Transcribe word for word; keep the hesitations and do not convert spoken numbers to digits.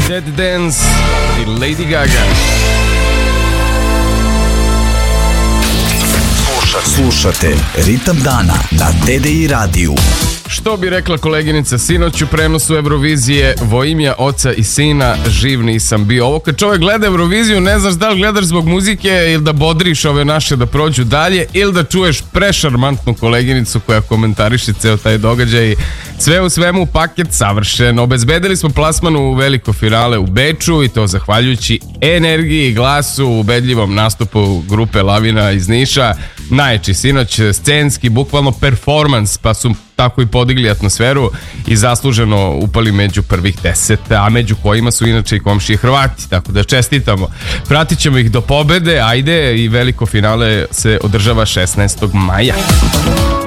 Dead Dance i Lady Gaga. Slušate Ritam dana na D D I radiju. Što bi rekla koleginica, sinoć u prenosu Eurovizije vo imja oca i sina živ nisam bio. Ovo kad čovjek gleda Euroviziju ne znaš da li gledaš zbog muzike ili da bodriš ove naše da prođu dalje ili da čuješ prešarmantnu koleginicu koja komentariše ceo taj događaj. Sve u svemu paket savršen. Obezbedili smo plasman u veliko finale u Beču i to zahvaljujući energiji, glasu, ubedljivom nastupu grupe Lavina iz Niša. Najjači sinoć, scenski, bukvalno performans, pa su tako i podigli atmosferu i zasluženo upali među prvih deset, a među kojima su inače i komšije Hrvati, tako da čestitamo. Pratit ćemo ih do pobede, ajde, i veliko finale se održava šesnaestog maja.